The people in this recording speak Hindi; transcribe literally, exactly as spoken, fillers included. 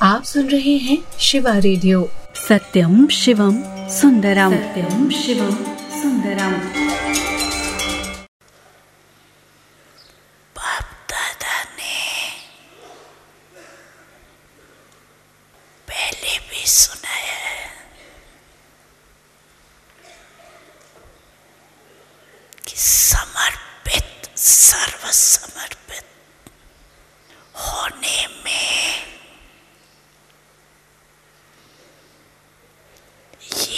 आप सुन रहे हैं शिवा रेडियो। सत्यम शिवम सुंदरम, सत्यम शिवम सुंदरम। बाप दादा ने पहले भी सुनाया है कि समर्पित, सर्वसमर्पित होने में ये